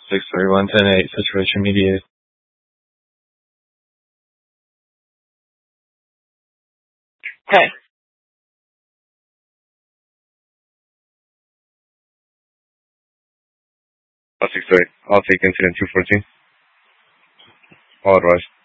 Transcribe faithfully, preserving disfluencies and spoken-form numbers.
six three one ten eight, situation mediated. Okay. I'll six three. I'll take incident two fourteen. All advised.